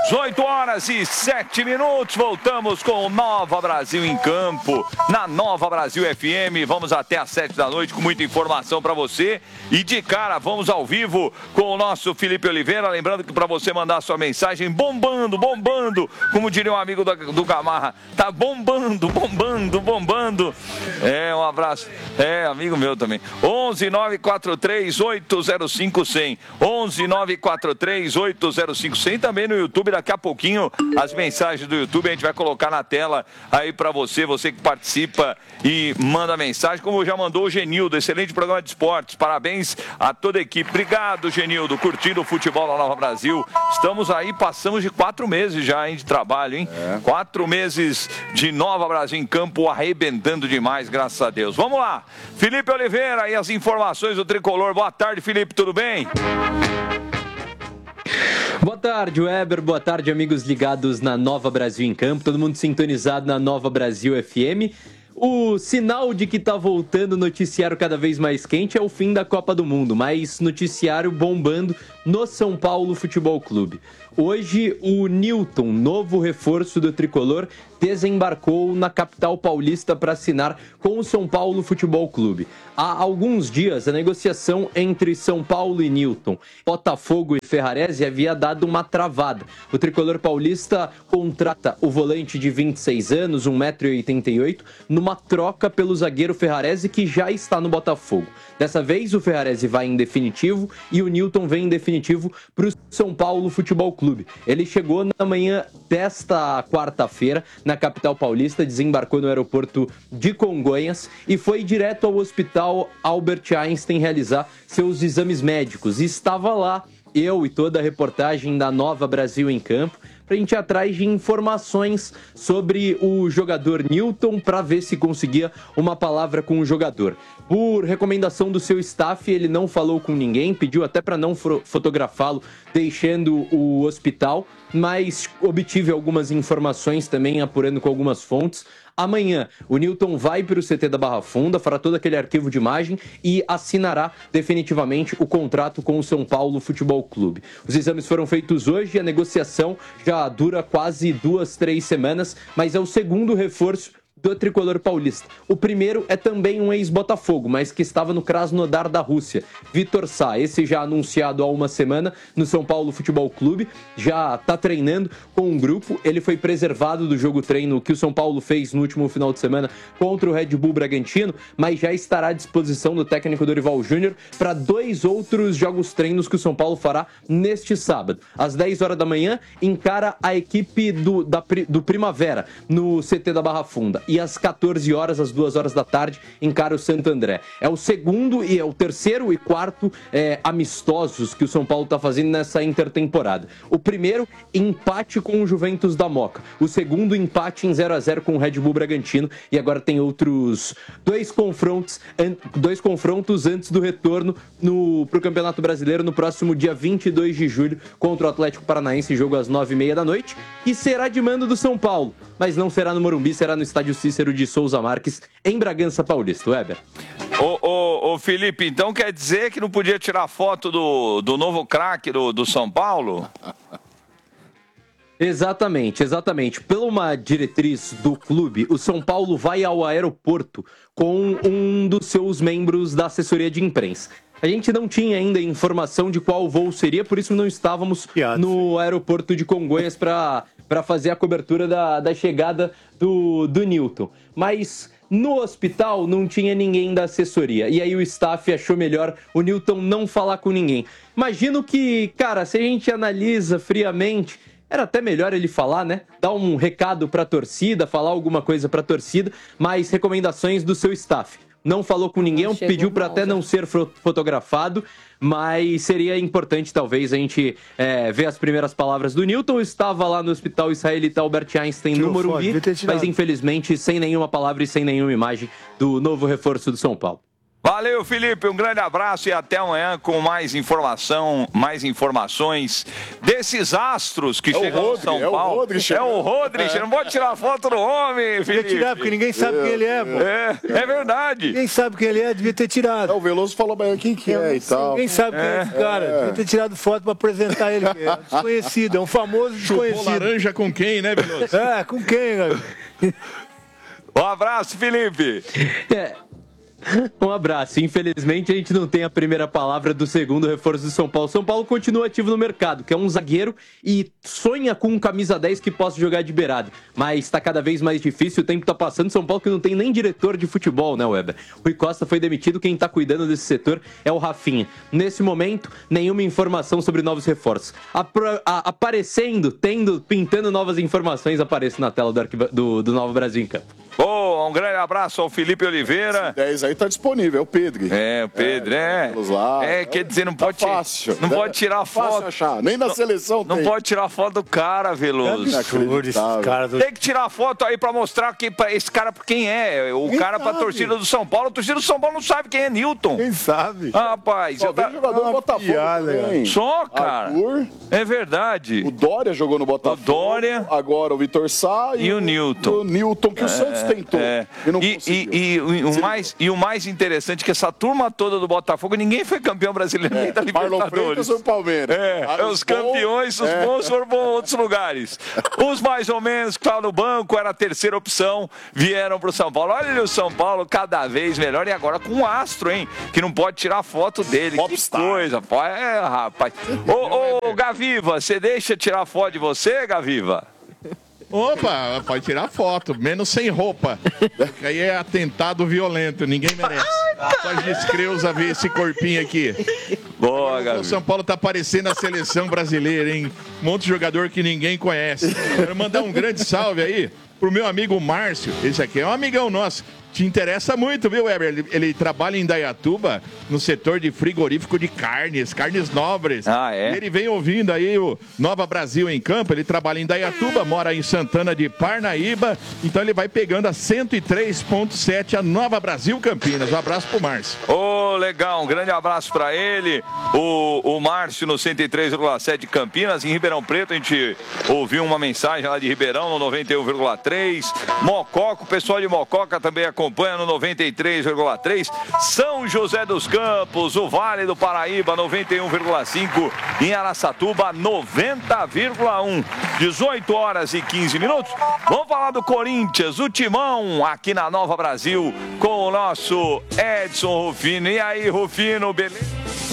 18h07, voltamos com o Nova Brasil em Campo, na Nova Brasil FM. Vamos até às 7 da noite com muita informação para você. E de cara, vamos ao vivo com o nosso Felipe Oliveira. Lembrando que para você mandar sua mensagem, bombando, como diria um amigo do Gamarra, tá bombando. Um abraço. Amigo meu também. 11 943 805 100. 11 943 805 100. Também no YouTube. Daqui a pouquinho as mensagens do YouTube a gente vai colocar na tela aí pra você que participa e manda mensagem, como já mandou o Genildo, excelente programa de esportes, parabéns a toda a equipe. Obrigado, Genildo, curtindo o futebol da Nova Brasil. Estamos aí, passamos de 4 meses já, hein, de trabalho, hein? 4 meses de Nova Brasil em Campo, arrebentando demais, graças a Deus. Vamos lá, Felipe Oliveira e as informações do Tricolor. Boa tarde, Felipe, tudo bem? Boa tarde, Weber. Boa tarde, amigos ligados na Nova Brasil em Campo. Todo mundo sintonizado na Nova Brasil FM. O sinal de que tá voltando o noticiário cada vez mais quente é o fim da Copa do Mundo, mas noticiário bombando no São Paulo Futebol Clube. Hoje, o Newton, novo reforço do Tricolor, desembarcou na capital paulista para assinar com o São Paulo Futebol Clube. Há alguns dias, a negociação entre São Paulo e Newton, Botafogo e Ferrarese havia dado uma travada. O Tricolor paulista contrata o volante de 26 anos, 1,88 m, numa troca pelo zagueiro Ferrarese, que já está no Botafogo. Dessa vez, o Ferrarese vai em definitivo e o Newton vem em definitivo para o São Paulo Futebol Clube. Ele chegou na manhã desta quarta-feira na capital paulista, desembarcou no aeroporto de Congonhas e foi direto ao Hospital Albert Einstein realizar seus exames médicos. E estava lá eu e toda a reportagem da Nova Brasil em Campo para a gente ir atrás de informações sobre o jogador Newton para ver se conseguia uma palavra com o jogador. Por recomendação do seu staff, ele não falou com ninguém, pediu até para não fotografá-lo, deixando o hospital, mas obtive algumas informações também, apurando com algumas fontes. Amanhã, o Newton vai para o CT da Barra Funda, fará todo aquele arquivo de imagem e assinará definitivamente o contrato com o São Paulo Futebol Clube. Os exames foram feitos hoje e a negociação já dura quase 2-3 semanas, mas é o segundo reforço do Tricolor paulista. O primeiro é também um ex-Botafogo, mas que estava no Krasnodar da Rússia, Vitor Sá. Esse já anunciado há uma semana no São Paulo Futebol Clube, já está treinando com um grupo. Ele foi preservado do jogo treino que o São Paulo fez no último final de semana contra o Red Bull Bragantino, mas já estará à disposição do técnico Dorival Júnior para 2 outros jogos treinos que o São Paulo fará neste sábado. Às 10 horas da manhã, encara a equipe do Primavera no CT da Barra Funda. E às 14 horas, às 2 horas da tarde, encara o Santo André. É o segundo e é o terceiro e quarto amistosos que o São Paulo está fazendo nessa intertemporada. O primeiro, empate com o Juventus da Moca. O segundo, empate em 0-0 com o Red Bull Bragantino. E agora tem outros dois confrontos antes do retorno para o Campeonato Brasileiro no próximo dia 22 de julho contra o Atlético Paranaense, jogo às 9h30 da noite, e será de mando do São Paulo, mas não será no Morumbi, será no Estádio Cícero de Souza Marques, em Bragança Paulista. Weber. Ô Felipe, então quer dizer que não podia tirar foto do novo craque do São Paulo? Exatamente. Pela uma diretriz do clube, o São Paulo vai ao aeroporto com um dos seus membros da assessoria de imprensa. A gente não tinha ainda informação de qual voo seria, por isso não estávamos no aeroporto de Congonhas para fazer a cobertura da chegada do Newton. Mas no hospital não tinha ninguém da assessoria. E aí o staff achou melhor o Newton não falar com ninguém. Imagino que, cara, se a gente analisa friamente, era até melhor ele falar, né? Dar um recado pra torcida, falar alguma coisa pra torcida, mas recomendações do seu staff. Não falou com ninguém, pediu para até não ser fotografado, mas seria importante talvez a gente ver as primeiras palavras do Newton. Estava lá no Hospital Israelita Albert Einstein no Morumbi, mas infelizmente sem nenhuma palavra e sem nenhuma imagem do novo reforço do São Paulo. Valeu, Felipe, um grande abraço e até amanhã com mais informação, mais informações desses astros que chegam no São Paulo. É o Rodrigues, não pode tirar foto do homem, Felipe. Devia tirar, porque ninguém sabe quem ele é, pô. É verdade. Ninguém sabe quem ele é, devia ter tirado. O Veloso falou bem quem que é e tal. Ninguém sabe quem é esse cara. Devia ter tirado foto pra apresentar ele. É desconhecido, é um famoso desconhecido. Chupou laranja com quem, né, Veloso? Com quem, cara? Um abraço, Felipe. Um abraço. Infelizmente, a gente não tem a primeira palavra do segundo reforço do São Paulo. São Paulo continua ativo no mercado, que é um zagueiro e sonha com um camisa 10 que possa jogar de beirada. Mas está cada vez mais difícil, o tempo está passando. São Paulo que não tem nem diretor de futebol, né, Weber? Rui Costa foi demitido, quem está cuidando desse setor é o Rafinha. Nesse momento, nenhuma informação sobre novos reforços. Aparecendo, pintando novas informações, aparece na tela do Nova Brasil em Campo. Um grande abraço ao Felipe Oliveira. Esse 10 aí tá disponível, é o Pedro. O Pedro, quer dizer, não pode, fácil, não pode tirar foto. Fácil achar, nem na seleção não tem. pode tirar foto do cara, Veloso. Tem que tirar foto aí pra mostrar esse cara por quem é. O cara pra torcida do São Paulo. A torcida do São Paulo não sabe quem é Newton. Quem sabe? Rapaz, Só vem jogador do Botafogo também. Só, cara. Arthur, é verdade. O Dória jogou no Botafogo. O Dória. Agora o Vitor Sá e o Newton. O Newton, que o Santos tentou. E não conseguiu. E o mais interessante é que essa turma toda do Botafogo, ninguém foi campeão brasileiro nem da Libertadores. Foi o Palmeiras. Os campeões, os bons foram para outros lugares. Os mais ou menos que estavam no banco, era a terceira opção, vieram para o São Paulo. Olha o São Paulo cada vez melhor e agora com um astro, hein? Que não pode tirar foto dele. Popstar. Que coisa, rapaz. Ô, Gaviva, você deixa tirar foto de você, Gaviva? Opa, pode tirar foto, menos sem roupa. Porque aí é atentado violento, ninguém merece. Só a descreusa ver esse corpinho aqui. Boa, Gabi. O São Paulo tá parecendo a seleção brasileira, hein? Um monte de jogador que ninguém conhece. Quero mandar um grande salve aí pro meu amigo Márcio. Esse aqui é um amigão nosso. Te interessa muito, viu, Weber? Ele trabalha em Indaiatuba, no setor de frigorífico de carnes nobres. É? Ele vem ouvindo aí o Nova Brasil em Campo, ele trabalha em Indaiatuba, mora em Santana de Parnaíba, então ele vai pegando a 103.7 a Nova Brasil Campinas. Um abraço pro Márcio. Legal, um grande abraço pra ele. O Márcio no 103,7 Campinas, em Ribeirão Preto, a gente ouviu uma mensagem lá de Ribeirão no 91,3. Mococa, o pessoal de Mococa também acompanha no 93,3. São José dos Campos, o Vale do Paraíba, 91,5. Em Araçatuba, 90,1. 18 horas e 15 minutos. Vamos falar do Corinthians, o Timão, aqui na Nova Brasil, com o nosso Edson Rufino. E aí, Rufino, beleza?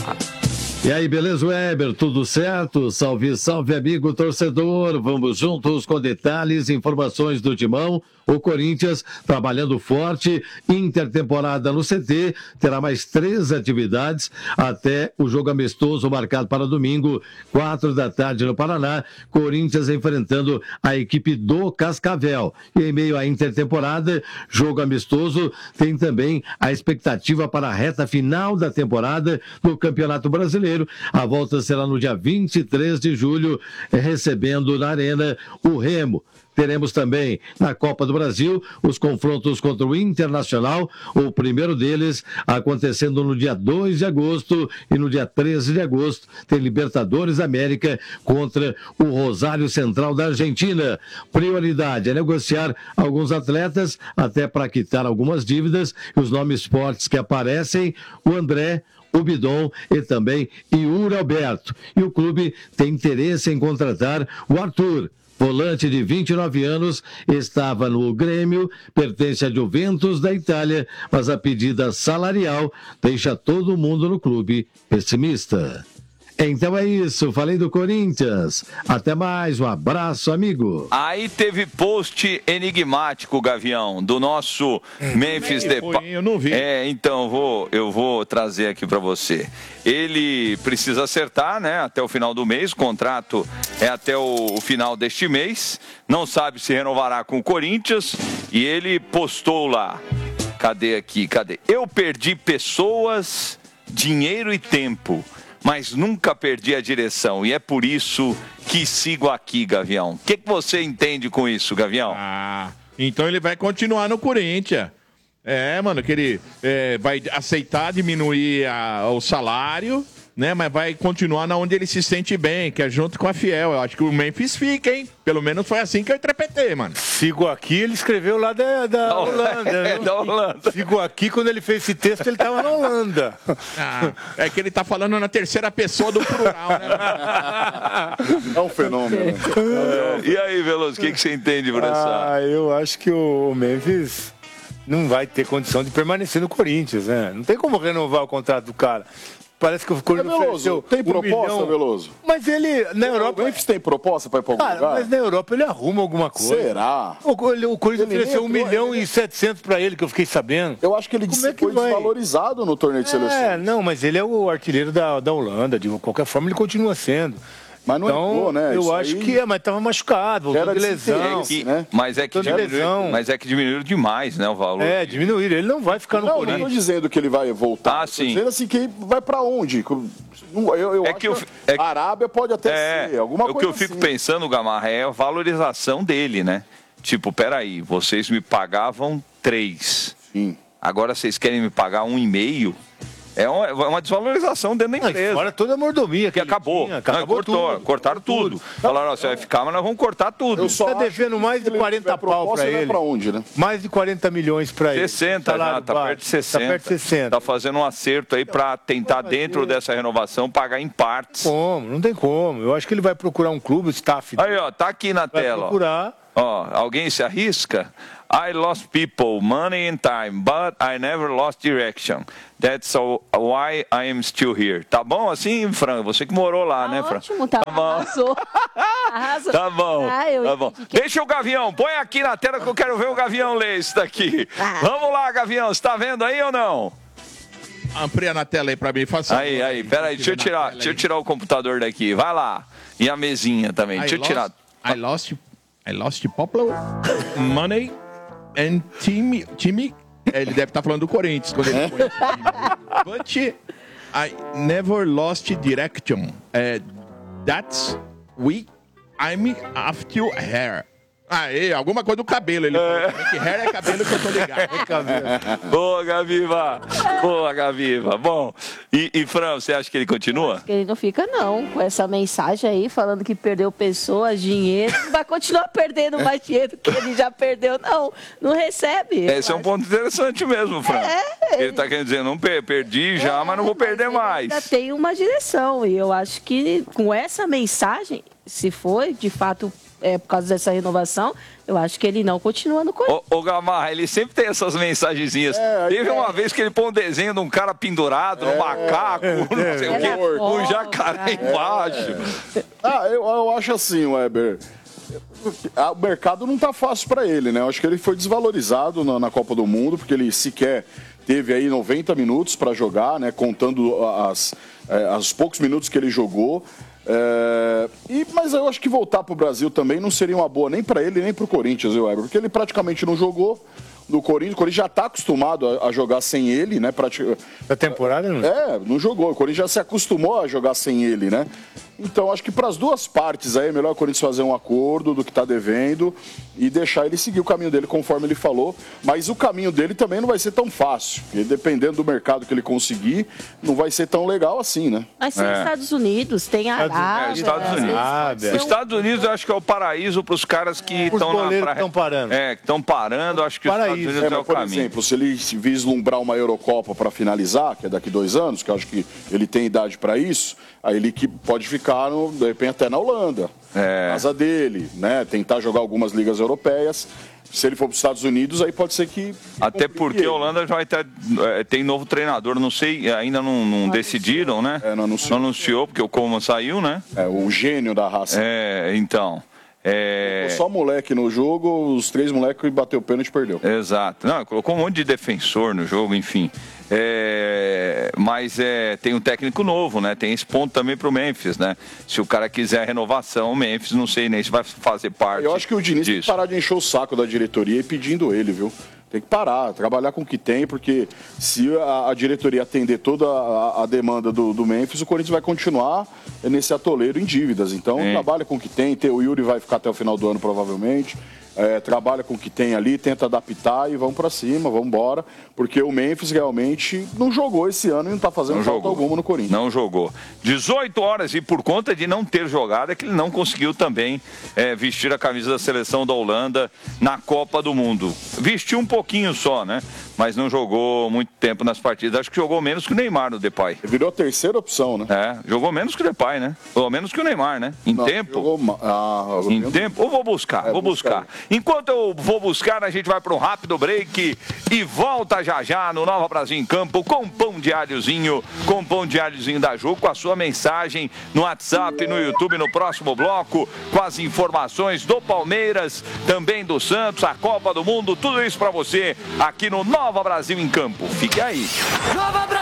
E aí, beleza, Weber? Tudo certo? Salve, salve, amigo torcedor. Vamos juntos com detalhes e informações do Timão. O Corinthians trabalhando forte, intertemporada no CT, terá mais 3 atividades até o jogo amistoso marcado para domingo, 4 da tarde no Paraná. Corinthians enfrentando a equipe do Cascavel. E em meio à intertemporada, jogo amistoso, tem também a expectativa para a reta final da temporada no Campeonato Brasileiro. A volta será no dia 23 de julho, recebendo na Arena o Remo. Teremos também na Copa do Brasil os confrontos contra o Internacional, o primeiro deles acontecendo no dia 2 de agosto e no dia 13 de agosto tem Libertadores América contra o Rosário Central da Argentina. Prioridade é negociar alguns atletas até para quitar algumas dívidas. Os nomes fortes que aparecem, o André, o Bidon e também Yuri Alberto. E o clube tem interesse em contratar o Arthur. Volante de 29 anos, estava no Grêmio, pertence a Juventus da Itália, mas a pedida salarial deixa todo mundo no clube pessimista. Então é isso, falei do Corinthians. Até mais, um abraço, amigo. Aí teve post enigmático, Gavião, do nosso Memphis Depay. Eu não vi. Então eu vou trazer aqui para você. Ele precisa acertar, né, até o final do mês. O contrato é até o final deste mês. Não sabe se renovará com o Corinthians. E ele postou lá. Cadê? Eu perdi pessoas, dinheiro e tempo, mas nunca perdi a direção. E é por isso que sigo aqui, Gavião. O que você entende com isso, Gavião? Então ele vai continuar no Corinthians. Mano, que ele vai aceitar diminuir o salário, né? Mas vai continuar na onde ele se sente bem, que é junto com a Fiel. Eu acho que o Memphis fica, hein? Pelo menos foi assim que eu interpretei, mano. Sigo aqui, ele escreveu lá da Holanda. É, da Holanda. Sigo aqui, quando ele fez esse texto, ele tava na Holanda. É que ele tá falando na terceira pessoa do plural, né? É um fenômeno. E aí, Veloso, o que você entende por essa? Eu acho que o Memphis não vai ter condição de permanecer no Corinthians, né? Não tem como renovar o contrato do cara. Parece que o Corinthians Veloso, tem proposta, Veloso? Mas ele, na Europa... O Memphis tem proposta para ir para algum lugar? Mas na Europa ele arruma alguma coisa. Será? O Corinthians ofereceu 1.700.000 para ele, que eu fiquei sabendo. Eu acho que ele foi desvalorizado no torneio de seleção. Não, mas ele é o artilheiro da Holanda. De qualquer forma, ele continua sendo. Mas não entrou, né? Eu acho que mas estava machucado, voltou de lesão. Mas é que diminuiu demais, né, o valor. Diminuíram. Ele não vai ficar no Corinthians. Não estou dizendo que ele vai voltar. Sim. Dizendo assim que vai para onde? Eu acho que a Arábia pode até ser alguma coisa. O que eu fico pensando, Gamarra, é a valorização dele, né? Tipo, peraí, vocês me pagavam 3. Sim. Agora vocês querem me pagar 1,5? É uma desvalorização dentro da empresa. Fora toda a mordomia que acabou. Cortaram tudo. Falaram, você vai ficar, mas nós vamos cortar tudo. Está devendo mais de 40 pau para ele. Para onde, né? Mais de 40 milhões para ele. 60 já, tá perto de 60. Tá perto de 60. Tá fazendo um acerto aí para tentar, dentro dessa renovação, pagar em partes. Não tem como. Eu acho que ele vai procurar um clube, o staff. Aí, ó, tá aqui na tela. Vai procurar. Ó, alguém se arrisca? I lost people, money and time, but I never lost direction. That's why I am still here. Tá bom assim, Fran? Você que morou lá, né, Fran? Ótimo, tá bom. Arrasou. Tá bom. Tá bom. Deixa o Gavião, põe aqui na tela que eu quero ver o Gavião ler isso daqui. Vamos lá, Gavião, você tá vendo aí ou não? Amplia na tela aí pra mim, faça. Aí, peraí, deixa eu tirar o computador daqui. Vai lá. E a mesinha também. Deixa eu tirar. I lost popular money and team. Ele deve estar falando do Corinthians quando ele põe. But I never lost direction. That's I'm after hair. Alguma coisa do cabelo. Ele falou que hair é cabelo que eu tô ligado. Boa, Gaviva. Bom, e Fran, você acha que ele continua? Ele não fica, não. Com essa mensagem aí, falando que perdeu pessoas, dinheiro. Vai continuar perdendo mais dinheiro que ele já perdeu. Não recebe. Esse é um ponto interessante mesmo, Fran. Ele tá querendo dizer, não perdi já, mas não vou perder mais. Ainda tem uma direção. E eu acho que com essa mensagem, se foi, de fato... por causa dessa renovação, eu acho que ele não continua no Corinthians. O Gamarra, ele sempre tem essas mensagenzinhas. Teve uma vez que ele pôs um desenho de um cara pendurado, um macaco, não sei o quê, um jacaré embaixo. Eu acho assim, Weber. O mercado não tá fácil para ele, né? Eu acho que ele foi desvalorizado na Copa do Mundo, porque ele sequer teve aí 90 minutos para jogar, né? Contando os poucos minutos que ele jogou. Mas eu acho que voltar para o Brasil também não seria uma boa nem para ele nem para o Corinthians, porque ele praticamente não jogou no Corinthians. O Corinthians já está acostumado a jogar sem ele, né? Da temporada não? Não jogou. O Corinthians já se acostumou a jogar sem ele, né? Então acho que para as duas partes aí é melhor o Corinthians fazer um acordo do que está devendo e deixar ele seguir o caminho dele conforme ele falou. Mas o caminho dele também não vai ser tão fácil. Porque dependendo do mercado que ele conseguir, não vai ser tão legal assim, né? Mas tem Estados Unidos, tem a Arábia. Estados Unidos. Os Estados Unidos eu acho que é o paraíso para os caras que estão na praia. Estão parando. Que estão parando, acho que os Estados Unidos é o por caminho. Exemplo, se ele vislumbrar uma Eurocopa para finalizar, que é daqui 2 anos, que eu acho que ele tem idade para isso, aí ele que pode ficar, de repente, até na Holanda, casa dele, né? Tentar jogar algumas ligas europeias. Se ele for para os Estados Unidos, aí pode ser que... Até porque a Holanda já vai ter, tem novo treinador, não sei, ainda não decidiram, né? Não anunciou, porque o Coleman saiu, né? O gênio da raça. Então... Só moleque no jogo, os 3 moleques bateu o pênalti e perdeu. Exato. Não, colocou um monte de defensor no jogo, enfim. Mas tem um técnico novo, né? Tem esse ponto também pro Memphis, né? Se o cara quiser renovação, o Memphis, não sei nem se vai fazer parte. Eu acho que o Diniz tem que parar de encher o saco da diretoria e pedindo ele, viu? Tem que parar, trabalhar com o que tem, porque se a diretoria atender toda a demanda do Memphis, o Corinthians vai continuar nesse atoleiro em dívidas. Então, trabalha com o que tem. O Yuri vai ficar até o final do ano, provavelmente. trabalha com o que tem ali, tenta adaptar e vamos pra cima, vamos embora, porque o Memphis realmente não jogou esse ano e não tá fazendo falta alguma no Corinthians. Não jogou. 18 horas e por conta de não ter jogado é que ele não conseguiu também vestir a camisa da seleção da Holanda na Copa do Mundo. Vestiu um pouquinho só, né? Mas não jogou muito tempo nas partidas. Acho que jogou menos que o Neymar no Depay. Virou a terceira opção, né? Jogou menos que o Depay, né? Pelo menos que o Neymar, né? Em tempo. Em tempo. Eu vou buscar, vou buscar. Enquanto eu vou buscar, a gente vai para um rápido break e volta já já no Nova Brasil em Campo com pão de alhozinho da Ju, com a sua mensagem no WhatsApp, no YouTube, no próximo bloco, com as informações do Palmeiras, também do Santos, a Copa do Mundo, tudo isso para você aqui no Nova Brasil em Campo. Fique aí.